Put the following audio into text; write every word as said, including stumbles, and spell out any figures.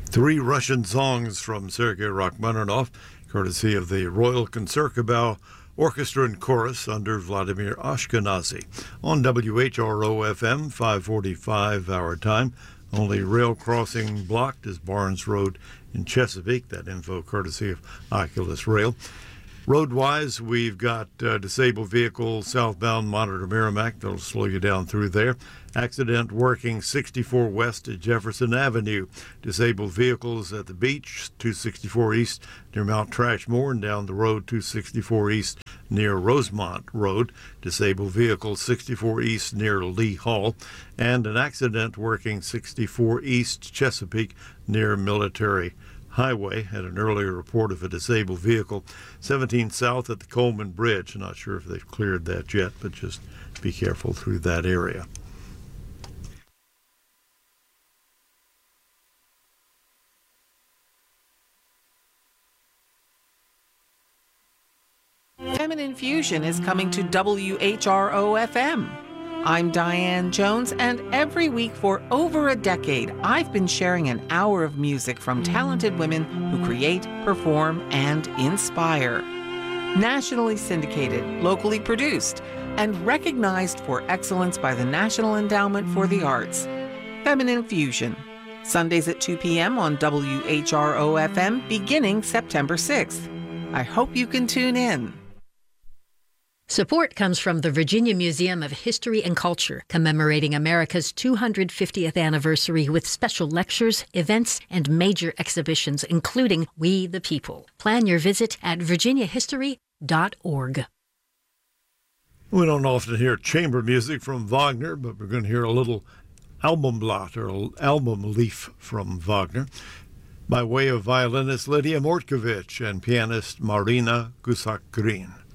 Three Russian songs from Sergei Rachmaninoff, courtesy of the Royal Concertgebouw Orchestra and Chorus under Vladimir Ashkenazy. On W H R O F M, five forty-five our time. Only rail crossing blocked is Barnes Road in Chesapeake. That info courtesy of Oculus Rail. Road-wise, we've got uh, disabled vehicle southbound Monitor Merrimack. That'll slow you down through there. Accident working sixty-four west at Jefferson Avenue. Disabled vehicles at the beach, two sixty-four east near Mount Trashmore, and down the road, two sixty-four east near Rosemont Road. Disabled vehicles sixty-four east near Lee Hall. And an accident working sixty-four east Chesapeake near Military Highway. Had an earlier report of a disabled vehicle. seventeen south at the Coleman Bridge. Not sure if they've cleared that yet, but just be careful through that area. Feminine Fusion is coming to W H R O F M. I'm Diane Jones, and every week for over a decade, I've been sharing an hour of music from talented women who create, perform, and inspire. Nationally syndicated, locally produced, and recognized for excellence by the National Endowment for the Arts. Feminine Fusion, Sundays at two p.m. on W H R O F M beginning September sixth. I hope you can tune in. Support comes from the Virginia Museum of History and Culture, commemorating America's two hundred fiftieth anniversary with special lectures, events, and major exhibitions, including We the People. Plan your visit at virginia history dot org. We don't often hear chamber music from Wagner, but we're going to hear a little Albumblatt, or album leaf from Wagner, by way of violinist Lydia Mortkovich and pianist Marina Gusak-Green.